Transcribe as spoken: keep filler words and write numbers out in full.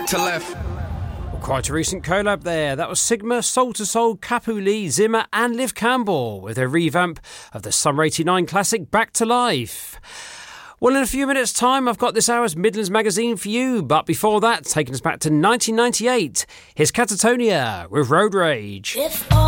back to left. Quite a recent collab there. That was Sigma, Soul to Soul, Kapu Lee, Zimmer and Liv Campbell with a revamp of the Summer eighty-nine classic Back to Life. Well, in a few minutes' time, I've got this hour's Midlands magazine for you. But before that, taking us back to nineteen ninety-eight, here's Catatonia with Road Rage. If